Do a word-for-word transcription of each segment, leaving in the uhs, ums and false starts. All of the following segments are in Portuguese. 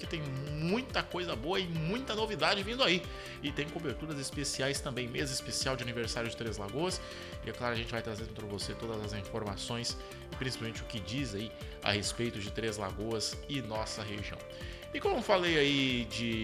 tem muita coisa boa e muita novidade vindo aí. E tem coberturas especiais também, mês especial de aniversário de Três Lagoas. E é claro, a gente vai trazendo para você todas as informações, principalmente o que diz aí a respeito de Três Lagoas e nossa região. E como eu falei aí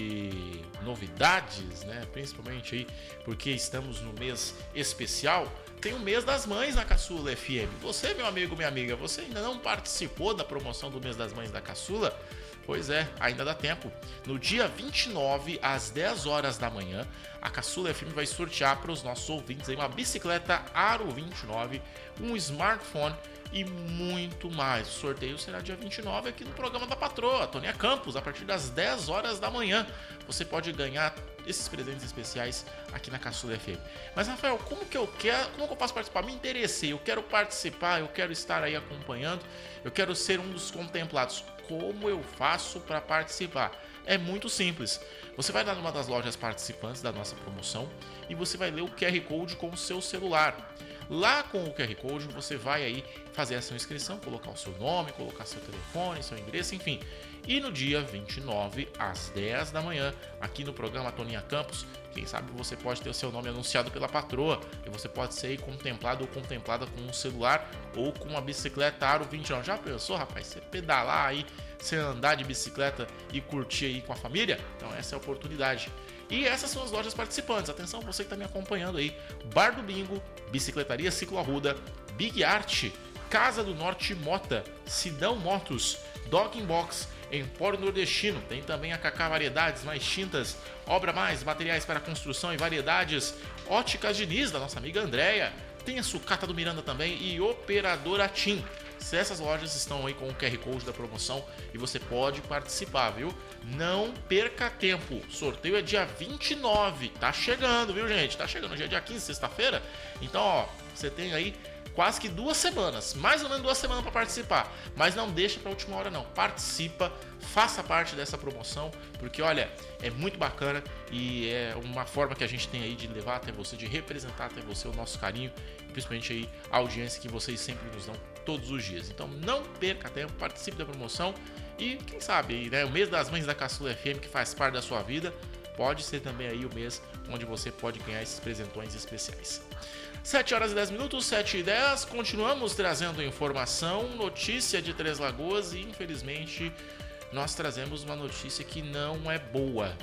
de novidades, né, principalmente aí porque estamos no mês especial, tem o mês das mães na Caçula F M. Você, meu amigo, minha amiga, você ainda não participou da promoção do mês das mães da Caçula? Pois é, ainda dá tempo. No dia vinte e nove, às dez horas da manhã, a Caçula F M vai sortear para os nossos ouvintes aí uma bicicleta Aro vinte e nove, um smartphone e muito mais. O sorteio será dia vinte e nove aqui no programa da patroa, Toninha Campos, a partir das dez horas da manhã. Você pode ganhar esses presentes especiais aqui na Caçula F M. Mas, Rafael, como que eu quero, como que eu posso participar? Me interessei, eu quero participar, eu quero estar aí acompanhando, eu quero ser um dos contemplados. Como eu faço para participar? É muito simples. Você vai lá numa das lojas participantes da nossa promoção e você vai ler o Q R Code com o seu celular. Lá com o Q R Code você vai aí fazer essa inscrição, colocar o seu nome, colocar seu telefone, seu endereço, enfim. E no dia vinte e nove, às dez da manhã, aqui no programa Toninha Campos, quem sabe você pode ter o seu nome anunciado pela patroa e você pode ser aí contemplado ou contemplada com um celular ou com uma bicicleta Aro vinte e nove. Já pensou, rapaz? Você pedalar aí, você andar de bicicleta e curtir aí com a família? Então essa é a oportunidade. E essas são as lojas participantes. Atenção, você que está me acompanhando aí. Bar do Bingo, Bicicletaria Ciclo Arruda, Big Art, Casa do Norte Mota, Sidão Motos, Docking Box, Empório Nordestino. Tem também a Cacá Variedades, mais tintas, Obra Mais, materiais para construção e variedades, Óticas Diniz, da nossa amiga Andréia. Tem a Sucata do Miranda também e Operadora Tim. Essas lojas estão aí com o Q R Code da promoção e você pode participar, viu? Não perca tempo. O sorteio é dia vinte e nove. Tá chegando, viu, gente? Tá chegando. Hoje é dia quinze, sexta-feira. Então, ó, você tem aí quase que duas semanas, mais ou menos duas semanas para participar. Mas não deixa para a última hora, não. Participa, faça parte dessa promoção, porque, olha, é muito bacana e é uma forma que a gente tem aí de levar até você, de representar até você o nosso carinho, principalmente aí a audiência que vocês sempre nos dão todos os dias. Então não perca tempo, participe da promoção e quem sabe, né, o mês das mães da Caçula F M, que faz parte da sua vida, pode ser também aí o mês onde você pode ganhar esses presentões especiais. sete horas e dez minutos, sete e dez, continuamos trazendo informação, notícia de Três Lagoas e infelizmente nós trazemos uma notícia que não é boa.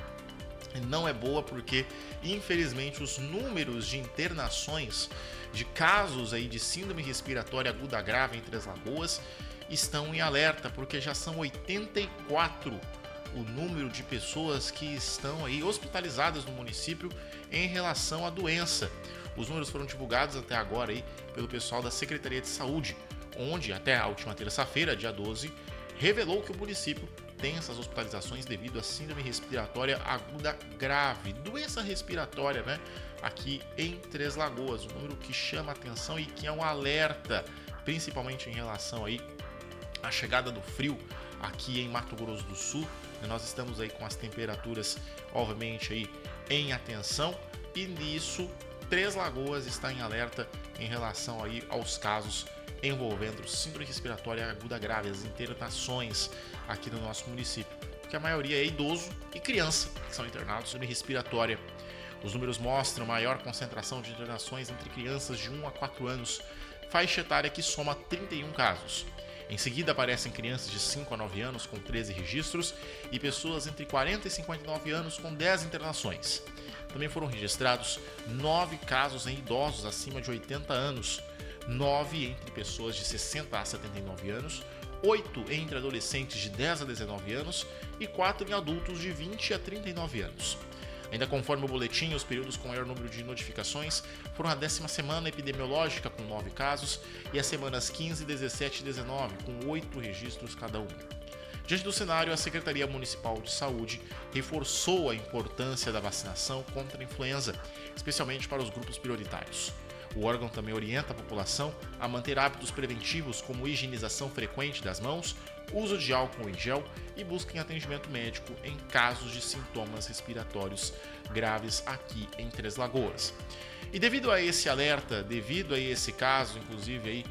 Não é boa porque infelizmente os números de internações de casos aí de síndrome respiratória aguda grave em Três Lagoas estão em alerta, porque já são oitenta e quatro o número de pessoas que estão aí hospitalizadas no município em relação à doença. Os números foram divulgados até agora aí pelo pessoal da Secretaria de Saúde, onde até a última terça-feira, dia doze, revelou que o município tem essas hospitalizações devido à síndrome respiratória aguda grave, doença respiratória, né? Aqui em Três Lagoas, um número que chama atenção e que é um alerta, principalmente em relação aí à chegada do frio aqui em Mato Grosso do Sul. Nós estamos aí com as temperaturas, obviamente, aí em atenção e nisso Três Lagoas está em alerta em relação aí aos casos envolvendo síndrome respiratória aguda grave, as internações aqui no nosso município, porque a maioria é idoso e criança que são internados em síndrome respiratória. Os números mostram maior concentração de internações entre crianças de um a quatro anos, faixa etária que soma trinta e um casos. Em seguida aparecem crianças de cinco a nove anos com treze registros e pessoas entre quarenta e cinquenta e nove anos com dez internações. Também foram registrados nove casos em idosos acima de oitenta anos, nove entre pessoas de sessenta a setenta e nove anos, oito entre adolescentes de dez a dezenove anos e quatro em adultos de vinte a trinta e nove anos. Ainda conforme o boletim, os períodos com maior número de notificações foram a décima semana epidemiológica, com nove casos, e as semanas quinze, dezessete e dezenove, com oito registros cada uma. Diante do cenário, a Secretaria Municipal de Saúde reforçou a importância da vacinação contra a influenza, especialmente para os grupos prioritários. O órgão também orienta a população a manter hábitos preventivos como higienização frequente das mãos, uso de álcool em gel e busca em atendimento médico em casos de sintomas respiratórios graves aqui em Três Lagoas. E devido a esse alerta, devido a esse caso, inclusive aí